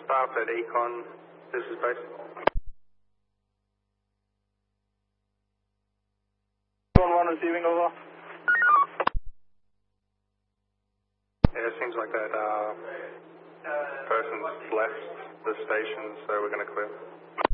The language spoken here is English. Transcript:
staff at Econ. This is base. 1 receiving over. Yeah, it seems like that person's left the station, so we're going to clear.